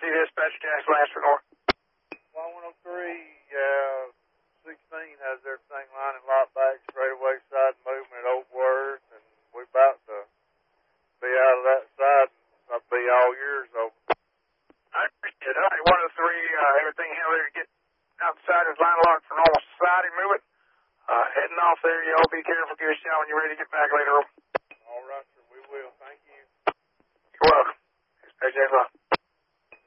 Dispatch, Jackson, Lansford North. Y103, 16 has everything lining lot back, straightaway side movement at Oak Worth, and we're about to be out of that side. I'll be all yours, so. I appreciate it. All right, 103, everything handled to get outside his line locked for normal society movement. Heading off there, y'all be careful. Give us a shout when you're ready to get back later on. All right, sir, we will. Thank you. You're welcome. Dispatch, Jackson.